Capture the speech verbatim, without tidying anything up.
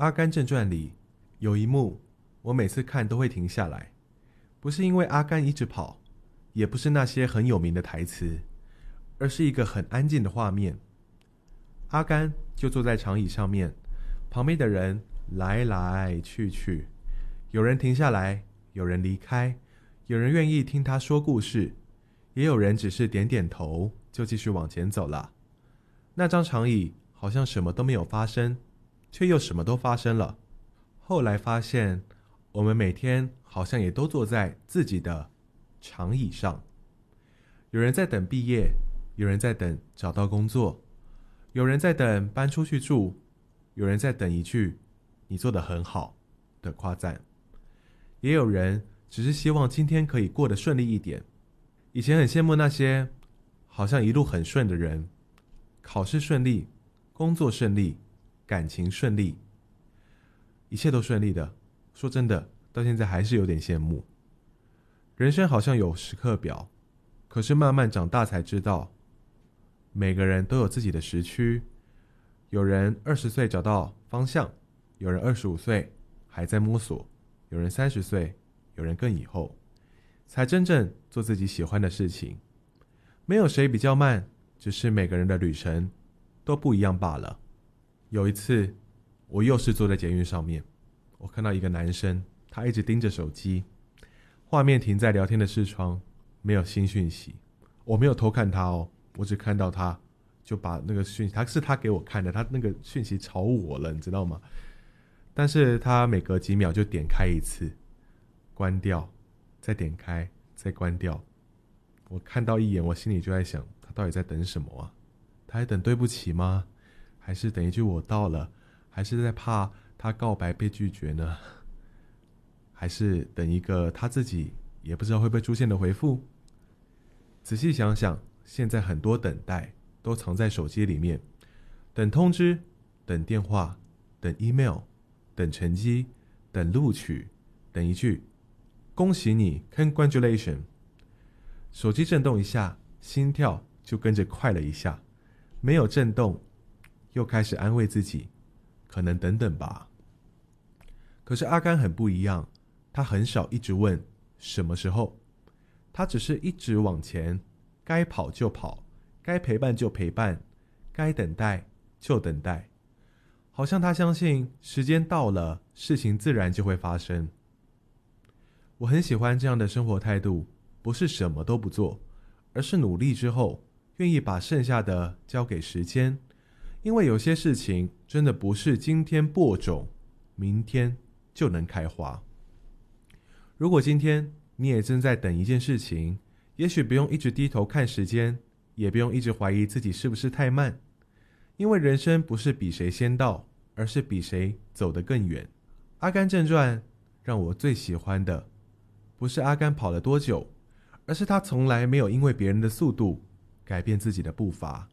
阿甘正传》里有一幕，我每次看都会停下来，不是因为阿甘一直跑，也不是那些很有名的台词，而是一个很安静的画面。阿甘就坐在长椅上面，旁边的人来来去去，有人停下来，有人离开，有人愿意听他说故事，也有人只是点点头就继续往前走了。那张长椅好像什么都没有发生，却又什么都发生了。后来发现，我们每天好像也都坐在自己的长椅上。有人在等毕业，有人在等找到工作，有人在等搬出去住，有人在等一句你做得很好的夸赞，也有人只是希望今天可以过得顺利一点。以前很羡慕那些好像一路很顺的人，考试顺利，工作顺利，感情顺利，一切都顺利的。说真的，到现在还是有点羡慕。人生好像有时刻表，可是慢慢长大才知道，每个人都有自己的时区。有人二十岁找到方向，有人二十五岁还在摸索，有人三十岁，有人更以后，才真正做自己喜欢的事情。没有谁比较慢，只是每个人的旅程都不一样罢了。有一次，我又是坐在捷运上面，我看到一个男生，他一直盯着手机，画面停在聊天的视窗，没有新讯息。我没有偷看他哦，我只看到他就把那个讯息，他是他给我看的，他那个讯息吵我了，你知道吗？但是他每隔几秒就点开一次，关掉，再点开，再关掉。我看到一眼，我心里就在想，他到底在等什么啊？他还等对不起吗？还是等一句我到了？还是在怕他告白被拒绝呢？还是等一个他自己也不知道会不会出现的回复？仔细想想，现在很多等待都藏在手机里面，等通知，等电话，等 email， 等成绩，等录取，等一句恭喜你 congratulation。 手机震动一下，心跳就跟着快了一下，没有震动，又开始安慰自己，可能等等吧。可是阿甘很不一样，他很少一直问什么时候，他只是一直往前，该跑就跑，该陪伴就陪伴，该等待就等待。好像他相信时间到了，事情自然就会发生。我很喜欢这样的生活态度，不是什么都不做，而是努力之后愿意把剩下的交给时间。因为有些事情真的不是今天播种，明天就能开花。如果今天你也正在等一件事情，也许不用一直低头看时间，也不用一直怀疑自己是不是太慢，因为人生不是比谁先到，而是比谁走得更远。阿甘正传让我最喜欢的，不是阿甘跑了多久，而是他从来没有因为别人的速度改变自己的步伐。